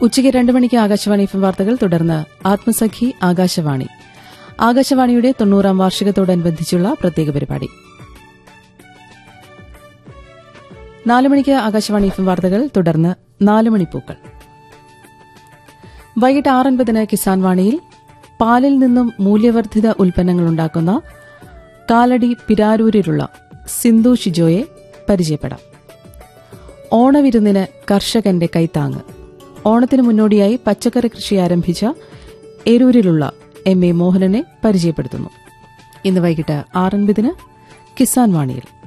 ഉച്ചയ്ക്ക് 2 മണിക്ക് ആകാശവാണി എഫ് വാർത്തകൾ. തുടർന്ന് ആത്മസഖി ആകാശവാണി, ആകാശവാണിയുടെ 90ാം വാർഷികത്തോടനുബന്ധിച്ചുള്ള പ്രത്യേക പരിപാടി. 4 മണിക്ക് ആകാശവാണി എഫ് വാർത്തകൾ. തുടർന്ന് 4 മണിപ്പൂക്കൾ. വൈകിട്ട് 6:50 കിസാൻ വാണിയിൽ പാലിൽ നിന്നും മൂല്യവർദ്ധിത ഉൽപ്പന്നങ്ങളുണ്ടാക്കുന്ന കാലടി പിരാരൂരിലുള്ള സിന്ധു ഷിജോയെ പരിചയപ്പെടാം. ഓണവിരുന്നിന് കർഷകന്റെ കൈത്താങ്ങ്. ഓണത്തിന് മുന്നോടിയായി പച്ചക്കറി കൃഷി ആരംഭിച്ച എരൂരിലുള്ള എം എ മോഹനനെ പരിചയപ്പെടുത്തുന്നു. ഇന്ന് വൈകിട്ട് 6:50 കിസാൻ വാണിയിൽ.